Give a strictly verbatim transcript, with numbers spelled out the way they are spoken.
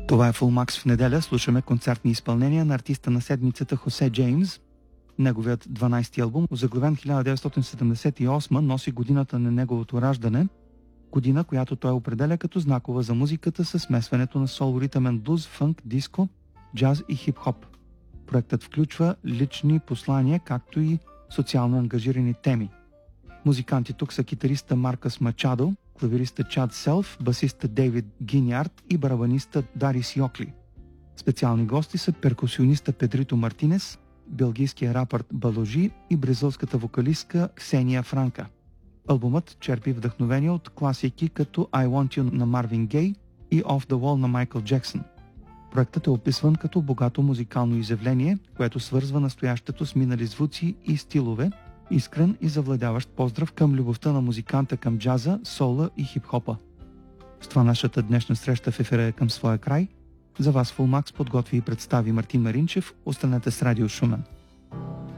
Това е Full Max в неделя. Слушаме концертни изпълнения на артиста на седмицата Хосе Джеймс. Неговият дванайсти албум, озаглавен хиляда деветстотин седемдесет и осма, носи годината на неговото раждане, година, която той определя като знакова за музиката със смесването на сол, ритъмен блуз, фънк, диско, джаз и хип-хоп. Проектът включва лични послания, както и социално ангажирани теми. Музиканти тук са китариста Маркъс Мачадо, клавириста Чад Селф, басиста Дейвид Гиниард и барабаниста Дарис Йокли. Специални гости са перкусиониста Педрито Мартинес, белгийския рапър Баложи и бразилската вокалистка Ксения Франка. Албумът черпи вдъхновение от класики като I Want You на Марвин Гей и Off the Wall на Майкъл Джексън. Проектът е описван като богато музикално изявление, което свързва настоящето с минали звуци и стилове, искрен и завладяващ поздрав към любовта на музиканта към джаза, сола и хип-хопа. С това нашата днешна среща в ефира е към своя край. За вас Full Max подготви и представи Мартин Маринчев. Останете с Радио Шумен.